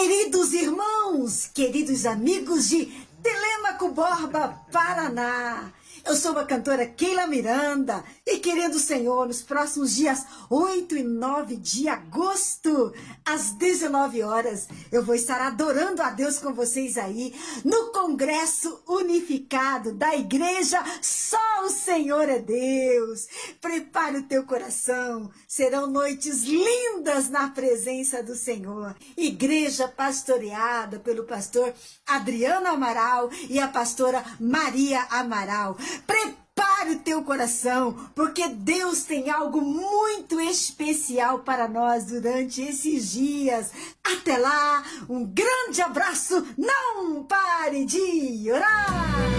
Queridos irmãos, queridos amigos de Telêmaco Borba, Paraná, eu sou a cantora Keila Miranda e querendo o Senhor, nos próximos dias 8 e 9 de agosto, às 19 horas, eu vou estar adorando a Deus com vocês aí, no Congresso Unificado da Igreja Só o Senhor é Deus. Prepare o teu coração, serão noites lindas na presença do Senhor. Igreja pastoreada pelo pastor Adriano Amaral e a pastora Maria Amaral. Prepare o teu coração, porque Deus tem algo muito especial para nós durante esses dias. Até lá, um grande abraço, não pare de orar!